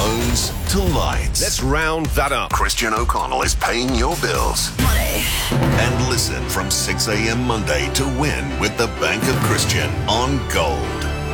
phones to lights. Let's round that up. Christian O'Connell is paying your bills. Money. And listen from 6 a.m. Monday to win with the Bank of Christian on Gold.